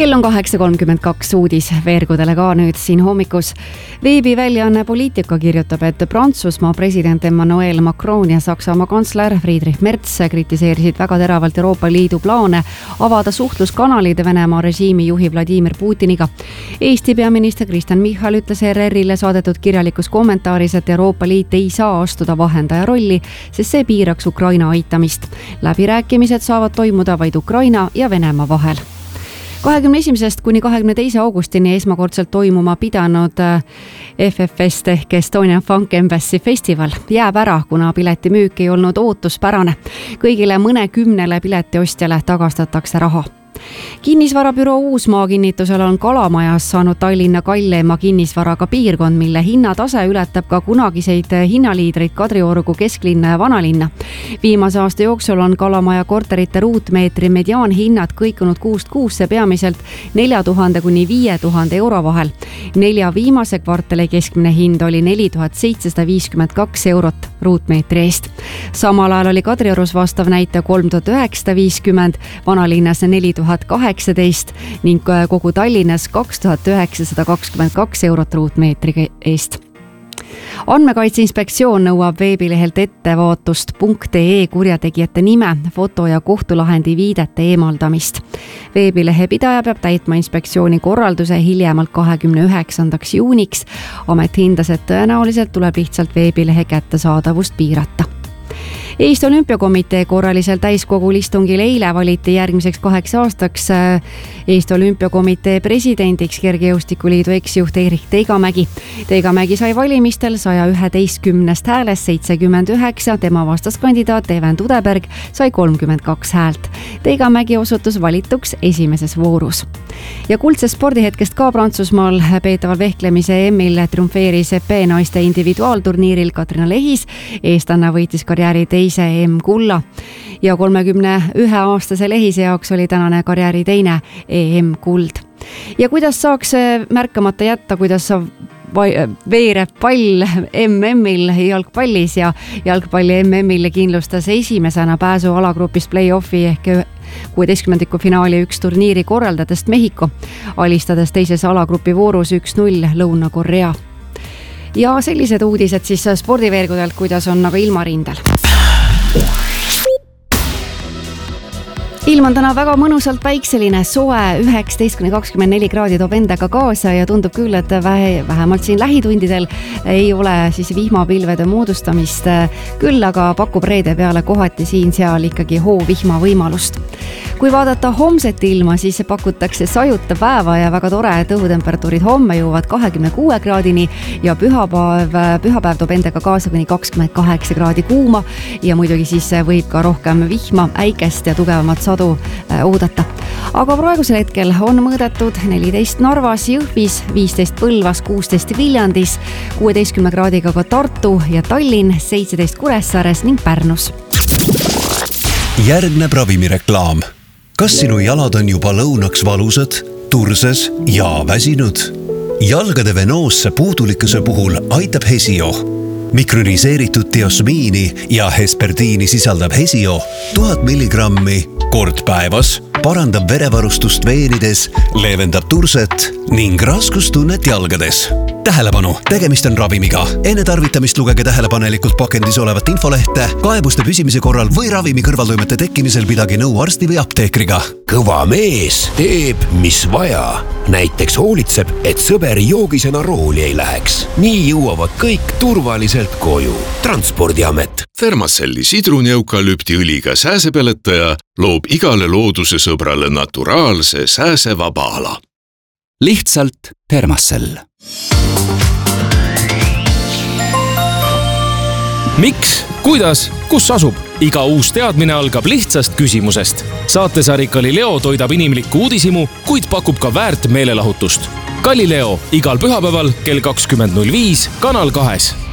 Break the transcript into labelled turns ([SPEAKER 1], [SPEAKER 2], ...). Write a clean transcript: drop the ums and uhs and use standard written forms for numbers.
[SPEAKER 1] Kell on 8.32 uudis veergudele ka nüüd siin hommikus. Veebiväljaanne Poliitika kirjutab, et Prantsusmaa president Emmanuel Macron ja Saksamaa kantsler Friedrich Merz kritiseerisid väga teravalt Euroopa Liidu plaane avada suhtluskanalid Venemaa režiimi juhi Vladimir Putiniga. Eesti peaminister Kristen Michal ütles ERR-ile saadetud kirjalikus kommentaaris, et Euroopa Liit ei saa astuda vahendaja rolli, sest see piiraks Ukraina aitamist. Läbirääkimised saavad toimuda vaid Ukraina ja Venemaa vahel. 21. kuni 22. augustini esmakordselt toimuma pidanud FFest ehk Estonian Funk Embassy festival jääb ära, kuna piletimüük ei olnud ootuspärane. Kõigile mõnekümnele piletiostjale tagastatakse raha. Kinnisvarabüroo Uusmaa kinnitusel on Kalamajas saanud Tallinna kalleima kinnisvaraga piirkond, mille hinnatase ületab ka kunagiseid hinnaliidreid Kadriorgu, kesklinna ja vanalinna. Viimase aasta jooksul on Kalamaja korterite ruutmeetri mediaanhinnad kõikunud kuust kuusse peamiselt 4000 kuni 5000 euro vahel. 4 viimase kvartali keskmine hind oli 4752 eurot ruutmeetri eest. Samal ajal oli Kadriorus vastav näitaja 3950, vanalinnas 4018 ning kogu Tallinnas 2922 eurot ruutmeetri eest. Andmekaitse Inspektsioon nõuab veebilehelt ettevaatust.ee kurjategijate nime, foto ja kohtulahendi viidete eemaldamist. Veebilehe pidaja peab täitma inspektsiooni korralduse hiljemalt 29. juuniks. Amet hindas, et tõenäoliselt tuleb lihtsalt veebilehe kättesaadavust piirata. Eesti Olümpiakomitee korralisel täiskogul istungil eile valiti järgmiseks 8 aastaks Eesti Olümpiakomitee presidendiks Kergejõustikuliidu eksjuht Erik Teigamägi. Teigamägi sai valimistel 111 häälest 79, tema vastaskandidaat Even Tudeberg sai 32 häält. Teigamägi osutus valituks esimeses voorus. Ja kuldsest spordihetkest ka Prantsusmaal peetaval vehklemise EM-il triumfeeris EP naiste individuaalturniiril Katrina Lehis. Eestlanna võitis karjääri teise EM-kulla ja 31-aastase Lehise jaoks oli tänane karjääri teine EM-kuld. Ja kuidas saaks märkamata jätta, kuidas veereb pall MM-il jalgpallis ja jalgpalli MM-il kindlustas esimesena pääsu alagrupist play-offi ehk 16. finaali 1 turniiri korraldadest Mehhiko, alistades teises alagrupi voorus 1-0 Lõuna-Korea. Ja sellised uudised siis spordiveergudelt, kuidas on aga ilmarindel. Ilm on täna väga mõnusalt päikseline, soe 19-24 kraadi toob endaga kaasa ja tundub küll, et vähemalt siin lähitundidel ei ole siis vihmapilvede moodustamist, küll aga pakub reede peale kohati siin-seal ikkagi hoovihma võimalust. Kui vaadata homset ilma, siis pakutakse sajuta päeva ja väga tore, et õhutemperatuurid homme jõuavad 26 kraadini ja pühapäev toob endaga kaasa kuni 28 kraadi kuuma ja muidugi siis võib ka rohkem vihma, äikest ja tugevamat sadu oodata. Aga praegusel hetkel on mõõdetud 14 Narvas, Jõhvis, 15 Põlvas, 16 Viljandis, 16 kraadiga ka Tartu ja Tallinn, 17 Kuressaares ning Pärnus.
[SPEAKER 2] Järgneb ravimireklaam. Kas sinu jalad on juba lõunaks valusad, turses ja väsinud? Jalgade venoosse puudulikkuse puhul aitab Hesio. Mikroniseeritud diosmiini ja hesperdiini sisaldab Hesio 1000 milligrammi kord päevas, parandab verevarustust veenides, leevendab turset ning raskustunnet jalgades. Tähelepanu, tegemist on ravimiga. Enne tarvitamist lugege tähelepanelikult pakendis olevat infolehte, kaebuste püsimise korral või ravimi kõrvaltoimete tekkimisel pidage nõu arsti või apteekriga.
[SPEAKER 3] Kõva mees teeb, mis vaja. Näiteks hoolitseb, et sõber joogisena rooli ei läheks. Nii jõuavad kõik turvaliselt koju. Transpordiamet.
[SPEAKER 4] Thermacelli sidruneukalüptiõliga sääsepeletaja loob igale looduse sõbrale naturaalse sääsevaba ala.
[SPEAKER 5] Lihtsalt Thermacell. Miks? Kuidas? Kus asub? Iga uus teadmine algab lihtsast küsimusest. Saatesari Galileo toidab inimlikku uudisimu, kuid pakub ka väärt meelelahutust. Galileo igal pühapäeval kell 20.05 Kanal 2.